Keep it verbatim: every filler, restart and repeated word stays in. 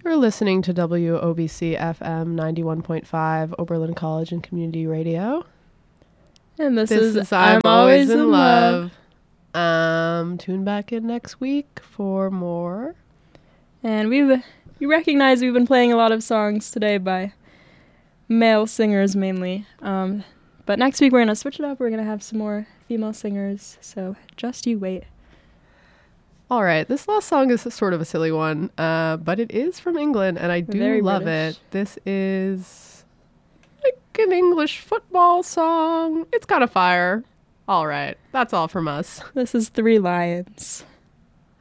You're listening to W O B C F M ninety-one point five, Oberlin College and Community Radio. And this, This is, is I'm, I'm Always in Love. Love. Um, tune back in next week for more. And we've you recognize we've been playing a lot of songs today by male singers mainly. Um, but next week we're going to switch it up. We're going to have some more female singers. So just you wait. All right, this last song is sort of a silly one, uh, but it is from England, and I do Very love British. it. This is like an English football song. It's got a fire. All right, that's all from us. This is Three Lions.